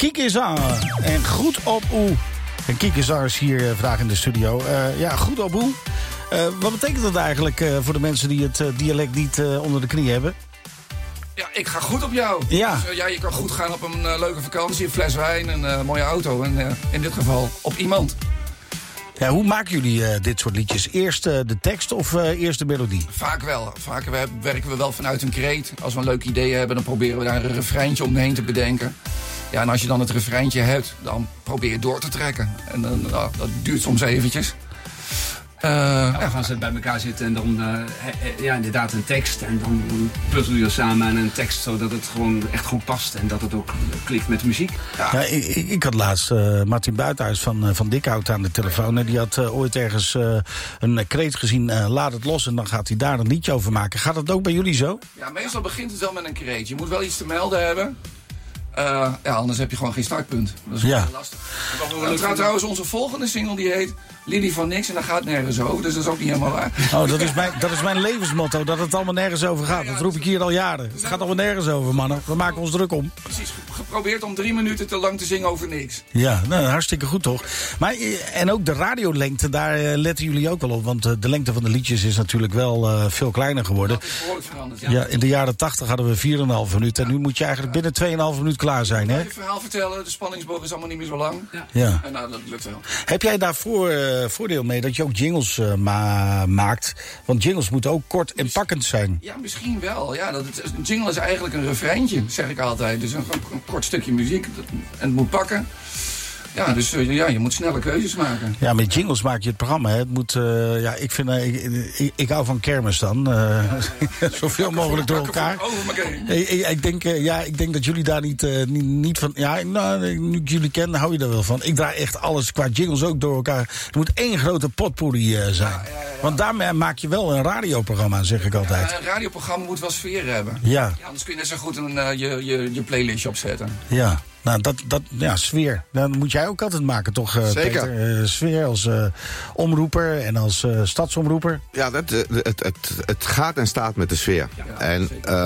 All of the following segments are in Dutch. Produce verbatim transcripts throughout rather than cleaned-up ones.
Kieke Zang. En goed op oe. En Kieke Zang is hier uh, vandaag in de studio. Uh, ja, goed op oe. Uh, wat betekent dat eigenlijk uh, voor de mensen die het uh, dialect niet uh, onder de knie hebben? Ja, ik ga goed op jou. Ja. Dus, uh, ja, je kan goed gaan op een uh, leuke vakantie, een fles wijn, een uh, mooie auto. En uh, in dit geval op iemand. Ja, hoe maken jullie uh, dit soort liedjes? Eerst uh, de tekst of uh, eerst de melodie? Vaak wel. Vaak werken we wel vanuit een kreet. Als we een leuk idee hebben, dan proberen we daar een refreintje omheen te bedenken. Ja, en als je dan het refreintje hebt, dan probeer je door te trekken. En dan, nou, dat duurt soms eventjes. Uh, ja, dan gaan ze bij elkaar zitten en dan, uh, he, ja, inderdaad een tekst. En dan puzzelen je samen aan een tekst, zodat het gewoon echt goed past. En dat het ook klikt met de muziek. Ja. Ja, ik, ik had laatst uh, Martin Buitenhuis van, uh, van Dikhout aan de telefoon. En die had uh, ooit ergens uh, een kreet gezien, uh, laat het los. En dan gaat hij daar een liedje over maken. Gaat dat ook bij jullie zo? Ja, meestal begint het wel met een kreet. Je moet wel iets te melden hebben. Uh, ja, anders heb je gewoon geen startpunt. Dat is ja. lastig. Uh, trouwens, onze volgende single die heet Lilie van Niks en daar gaat nergens over. Dus dat is ook niet helemaal waar. Oh, dat is mijn, dat is mijn levensmotto, dat het allemaal nergens over gaat. Dat roep ik hier al jaren. Het gaat allemaal nergens over, mannen. We maken ons druk om. Precies, geprobeerd om drie minuten te lang te zingen over niks. Ja, nou, hartstikke goed toch. Maar, en ook de radiolengte, daar letten jullie ook wel op. Want de lengte van de liedjes is natuurlijk wel uh, veel kleiner geworden. Dat is behoorlijk veranderd, ja. Ja, in de jaren tachtig hadden we vier komma vijf minuten. En nu moet je eigenlijk binnen twee komma vijf minuut klaar zijn, hè? Je verhaal vertellen, de spanningsboog is allemaal niet meer zo lang. Ja. Ja. En nou, dat lukt wel. Heb jij daar voor, uh, voordeel mee dat je ook jingles uh, ma- maakt? Want jingles moeten ook kort en pakkend zijn. Ja, misschien wel. Ja, dat het, een jingle is eigenlijk een refreintje, zeg ik altijd. Dus een, een kort stukje muziek dat, en het moet pakken. Ja, dus uh, ja, je moet snelle keuzes maken. Ja, met jingles maak je het programma. Hè. Het moet, uh, ja, ik, vind, uh, ik, ik, ik hou van kermis dan. Uh, ja, ja. Zoveel mogelijk door elkaar. Ik, ik, ik, denk, uh, ja, ik denk dat jullie daar niet, uh, niet, niet van... Ja, nou, nu ik jullie ken, hou je daar wel van. Ik draai echt alles qua jingles ook door elkaar. Er moet één grote potpourri uh, zijn. Ja, ja, ja. Want daarmee maak je wel een radioprogramma, zeg ik altijd. Ja, een radioprogramma moet wel sfeer hebben. Ja. Ja, anders kun je net zo goed een, uh, je, je, je playlistje opzetten. Ja. Nou, dat, dat, ja, sfeer. Dat moet jij ook altijd maken, toch, uh, Zeker. Peter? Uh, sfeer als uh, omroeper en als uh, stadsomroeper. Ja, dat, het, het, het, het gaat en staat met de sfeer. Ja, en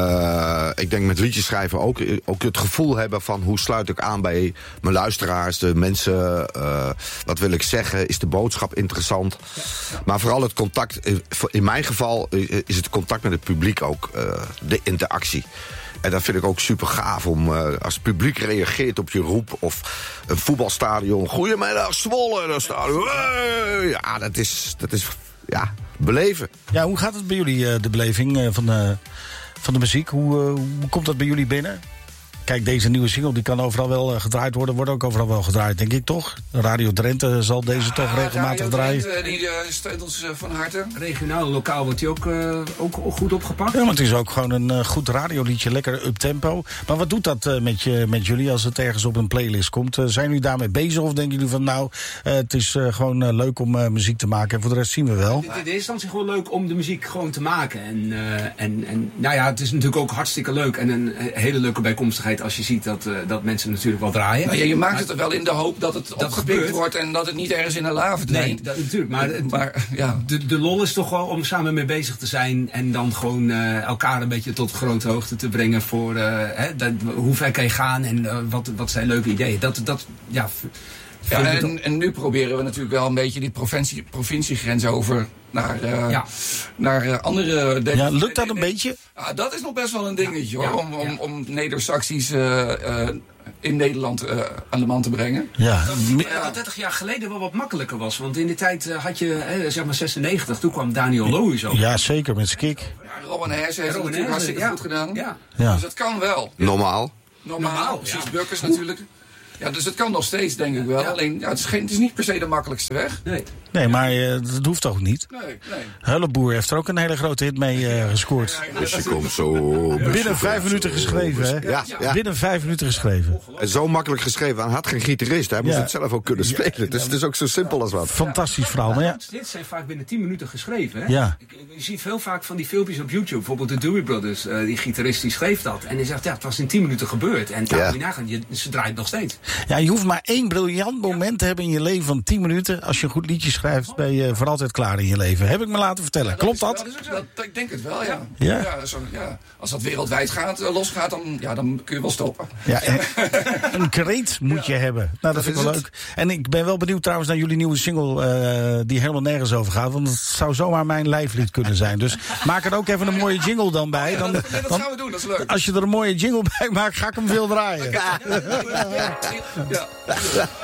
uh, ik denk met liedjes schrijven ook, ook het gevoel hebben van hoe sluit ik aan bij mijn luisteraars, de mensen. Uh, wat wil ik zeggen? Is de boodschap interessant? Ja, ja. Maar vooral het contact. In mijn geval is het contact met het publiek ook uh, de interactie. En dat vind ik ook super gaaf om uh, als het publiek reageert op je roep of een voetbalstadion. Goedemiddag Zwolle, dat stadion. Hey! Ja, dat is, dat is ja, beleven. Ja, hoe gaat het bij jullie, uh, de beleving uh, van, de, van de muziek? Hoe, uh, hoe komt dat bij jullie binnen? Kijk, deze nieuwe single die kan overal wel uh, gedraaid worden. Wordt ook overal wel gedraaid, denk ik, toch? Radio Drenthe zal deze ja, toch regelmatig draaien. Radio Drenthe, die uh, steunt ons uh, van harte. Regionaal, lokaal wordt die ook, uh, ook goed opgepakt. Ja, maar het is ook gewoon een uh, goed radioliedje, lekker up-tempo. Maar wat doet dat uh, met, je, met jullie als het ergens op een playlist komt? Uh, zijn jullie daarmee bezig of denken jullie van nou, uh, het is uh, gewoon uh, leuk om uh, muziek te maken en voor de rest zien we wel? In de eerste instantie gewoon leuk om de muziek gewoon te maken. En, uh, en, en nou ja, het is natuurlijk ook hartstikke leuk en een hele leuke bijkomstigheid als je ziet dat, uh, dat mensen natuurlijk wel draaien. Nou ja, je maakt maar, het er wel in de hoop dat het dat opgepikt gebeurt. wordt en dat het niet ergens in een la verdwijnt. Nee, dat, natuurlijk. Maar, het, maar ja. de, de lol is toch wel om samen mee bezig te zijn en dan gewoon uh, elkaar een beetje tot grote hoogte te brengen voor uh, hè, dat, hoe ver kan je gaan en uh, wat, wat zijn leuke ideeën. Dat, dat, ja, ja en, en nu proberen we natuurlijk wel een beetje die provincie, provinciegrens over naar, uh, ja. naar uh, andere... De, ja, lukt dat een beetje? Uh, dat is nog best wel een dingetje, ja. hoor. Om, om, om Neder-Saxisch uh, uh, in Nederland uh, aan de man te brengen. Ja. Dat ja. dertig jaar geleden wel wat makkelijker was. Want in die tijd uh, had je, eh, zeg maar zesennegentig, toen kwam Daniel Lohuis ook. Ja, zeker, met Skik. Ja, Robin Hersen heeft het natuurlijk hartstikke ja. goed gedaan. Ja. Ja. Dus dat kan wel. Normaal. Normaal, Normaal precies. ja. Burkers natuurlijk. Ja, dus het kan nog steeds, denk ik wel. Ja. Alleen, ja, het, is geen, het is niet per se de makkelijkste weg. Nee, nee maar uh, dat hoeft ook niet. Nee, nee. Hulleboer heeft er ook een hele grote hit mee uh, gescoord. Ja, dus je komt zo... Binnen vijf minuten geschreven, hè? Ja, ja. Binnen vijf minuten geschreven. En zo makkelijk geschreven. Hij had geen gitarist. Hij moest ja. het zelf ook kunnen spelen. Ja. Dus het is ook zo simpel als wat. Fantastisch verhaal. Maar ja. Dit zijn vaak binnen tien minuten geschreven, hè? Ja. Je ziet heel vaak van die filmpjes op YouTube. Bijvoorbeeld de Dewey Brothers. Uh, die gitarist die schreef dat. En hij zegt, ja, het was in tien minuten gebeurd. En ja. moet je nagaan, je, ze draait nog steeds. Ja, je hoeft maar één briljant moment te hebben in je leven van tien minuten. Als je een goed liedje schrijft, ben je voor altijd klaar in je leven. Heb ik me laten vertellen. Ja, Klopt dat? dat? Is, dat, is dat? dat? Ik denk het wel, ja. Ja? Ja, zo, ja. Als dat wereldwijd gaat, uh, losgaat, dan, ja, dan kun je wel stoppen. Ja, een kreet moet je hebben. Nou, dat, dat vind ik wel leuk. En ik ben wel benieuwd trouwens naar jullie nieuwe single, uh, die helemaal nergens over gaat. Want het zou zomaar mijn lijflied kunnen zijn. Dus maak er ook even een mooie jingle dan bij. Ja, dan, dat, nee, dat dan, gaan we doen, dat is leuk. Als je er een mooie jingle bij maakt, ga ik hem veel draaien. Ja. Ja. Ja.